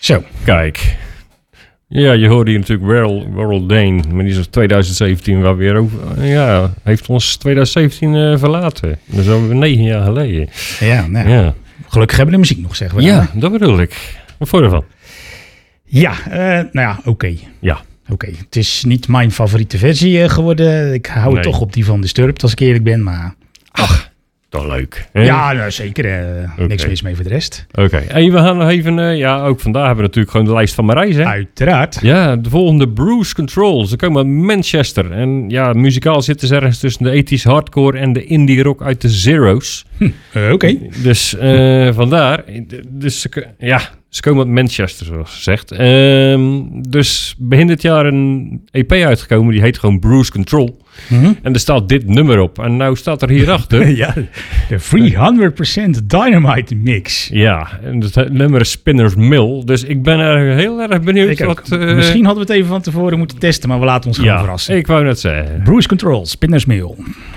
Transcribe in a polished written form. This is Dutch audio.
Zo. Kijk. Ja, je hoorde hier natuurlijk Warrell Dane. Maar die is 2017 wel weer over. Ja, heeft ons 2017 verlaten. Dat is alweer 9 jaar geleden. Ja, nou, Ja, gelukkig hebben we de muziek nog, zeggen we. ja, dat bedoel ik. Wat vond je ervan? Ja, nou ja, oké. Ja. Oké, het is niet mijn favoriete versie geworden. Ik hou het toch op die van Disturbed, als ik eerlijk ben. Maar Toch leuk. Hè? ja, nou, zeker. Niks mis mee voor de rest. Oké. Hey, we gaan nog even... ja, ook vandaag hebben we natuurlijk gewoon de lijst van Marijs, hè? Uiteraard. Ja, de volgende Bruce Control. Ze komen uit Manchester. En ja, muzikaal zitten ze ergens tussen de 80s hardcore en de indie rock uit de Zero's. Oké. Dus vandaar. Dus ze komen uit Manchester, zoals gezegd. Dus begin dit jaar een EP uitgekomen. Die heet gewoon Bruce Control. Mm-hmm. En er staat dit nummer op. En nou staat er hierachter... Ja, de 300% Dynamite mix. Ja, en het nummer is Spinner's Mill. Dus ik ben er heel erg benieuwd wat... Misschien hadden we het even van tevoren moeten testen, maar we laten ons gewoon verrassen. Ik wou net zeggen. Bruce Control, Spinner's Mill.